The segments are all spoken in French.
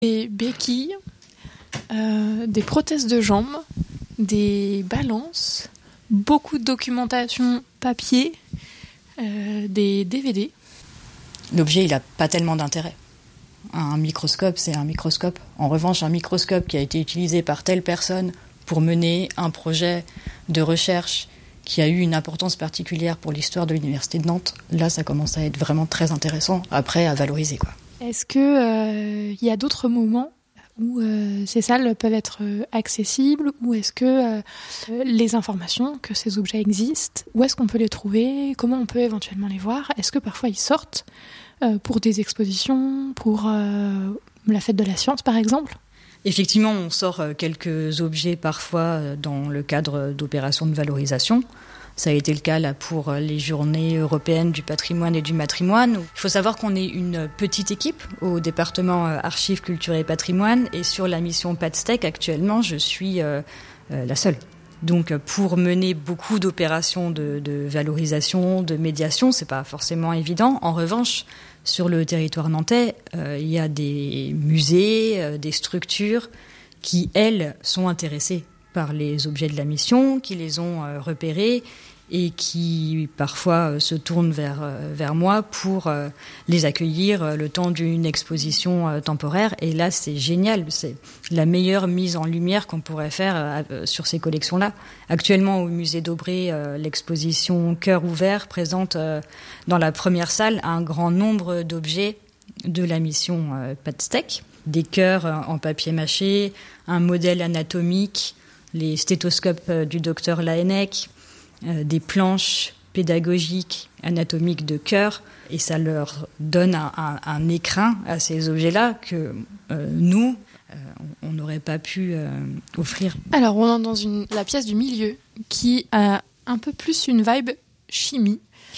Des béquilles, des prothèses de jambes, des balances, beaucoup de documentation papier, des DVD. L'objet, il n'a pas tellement d'intérêt. Un microscope, c'est un microscope. En revanche, un microscope qui a été utilisé par telle personne pour mener un projet de recherche qui a eu une importance particulière pour l'histoire de l'Université de Nantes, là, ça commence à être vraiment très intéressant, après, à valoriser, quoi. Est-ce qu'il y a d'autres moments où ces salles peuvent être accessibles, ou est-ce que les informations que ces objets existent, où est-ce qu'on peut les trouver, comment on peut éventuellement les voir? Est-ce que parfois ils sortent pour des expositions, pour la fête de la science par exemple? Effectivement, on sort quelques objets parfois dans le cadre d'opérations de valorisation. Ça a été le cas là pour les journées européennes du patrimoine et du matrimoine. Il faut savoir qu'on est une petite équipe au département Archives, Culture et Patrimoine, et sur la mission PATSTEC actuellement, je suis la seule. Donc pour mener beaucoup d'opérations de valorisation, de médiation, c'est pas forcément évident. En revanche, sur le territoire nantais, il y a des musées, des structures qui, elles, sont intéressées par les objets de la mission, qui les ont repérés et qui parfois se tournent vers moi pour les accueillir le temps d'une exposition temporaire. Et là, c'est génial, c'est la meilleure mise en lumière qu'on pourrait faire sur ces collections-là. Actuellement, au musée d'Aubray, l'exposition Cœur ouvert présente dans la première salle un grand nombre d'objets de la mission PATSTEC, des cœurs en papier mâché, un modèle anatomique, les stéthoscopes du docteur Laennec, des planches pédagogiques anatomiques de cœur, et ça leur donne un écrin à ces objets-là que nous, on n'aurait pas pu offrir. Alors on est dans la pièce du milieu qui a un peu plus une vibe chimie,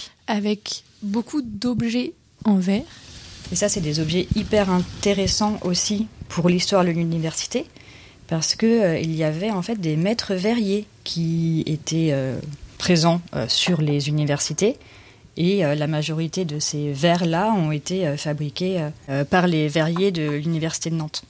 avec beaucoup d'objets en verre. Et ça, c'est des objets hyper intéressants aussi pour l'histoire de l'université, parce qu'il y avait en fait des maîtres verriers qui étaient présents sur les universités, et la majorité de ces verres-là ont été fabriqués par les verriers de l'Université de Nantes.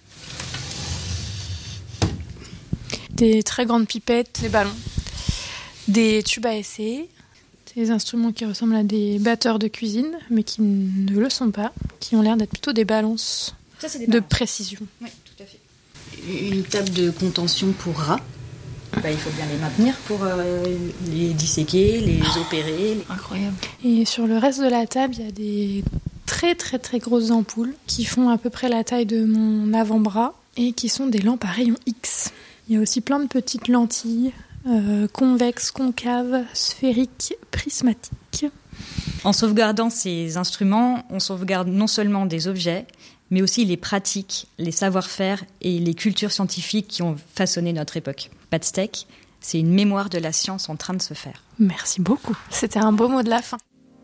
Des très grandes pipettes, des ballons, des tubes à essai, des instruments qui ressemblent à des batteurs de cuisine, mais qui ne le sont pas, qui ont l'air d'être plutôt des balances de précision. Oui, tout à fait. Une table de contention pour rats. Il faut bien les maintenir pour les disséquer, les opérer. Incroyable. Et sur le reste de la table, il y a des très très très grosses ampoules qui font à peu près la taille de mon avant-bras et qui sont des lampes à rayon X. Il y a aussi plein de petites lentilles, convexes, concaves, sphériques, prismatiques. En sauvegardant ces instruments, on sauvegarde non seulement des objets, mais aussi les pratiques, les savoir-faire et les cultures scientifiques qui ont façonné notre époque. PATSTEC, c'est une mémoire de la science en train de se faire. Merci beaucoup. C'était un beau mot de la fin.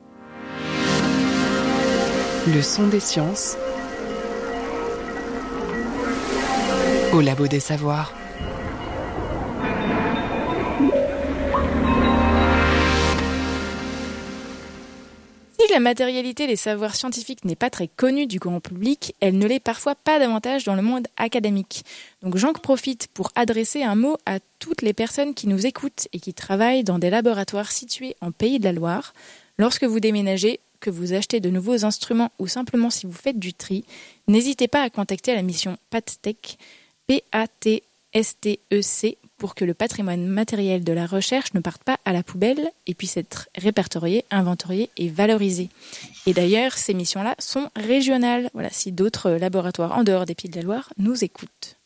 Le son des sciences au Labo des Savoirs. Si la matérialité des savoirs scientifiques n'est pas très connue du grand public, elle ne l'est parfois pas davantage dans le monde académique. Donc j'en profite pour adresser un mot à toutes les personnes qui nous écoutent et qui travaillent dans des laboratoires situés en Pays de la Loire. Lorsque vous déménagez, que vous achetez de nouveaux instruments ou simplement si vous faites du tri, n'hésitez pas à contacter la mission PATSTEC, PATSTEC, pour que le patrimoine matériel de la recherche ne parte pas à la poubelle et puisse être répertorié, inventorié et valorisé. Et d'ailleurs, ces missions-là sont régionales. Voilà, si d'autres laboratoires en dehors des Pays de la Loire nous écoutent.